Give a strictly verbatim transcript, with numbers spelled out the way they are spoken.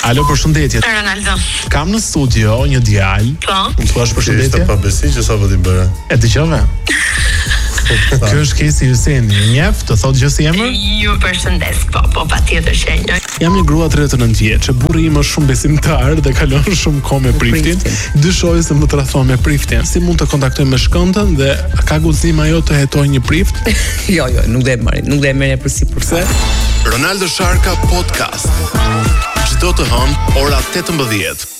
Alo, përshëndetje. Ronaldo. Kam në studio një djalë. Po. Më thua përshëndetje? Pa besi që sa po ti bëre. E dëgjove? Ky është Kesi Hyseni, e njeh, të thotë gjë si emër? Ju përshëndes, po, po, patjetër që e njeh. Jam një grua tridhjetë e nëntë vjeçë, burri im është shumë besimtar dhe kalon shumë kohë me priftin. Dyshoj se më tradhton me priftin. Si mund të kontaktoj me shkëndën dhe ka guxim ajo të hetojë një prift? Jo, jo, nuk do e marr, nuk do e merr për sipërse. Ronaldo Sharka podcast. Çdo të hënë ora tetëmbëdhjetë.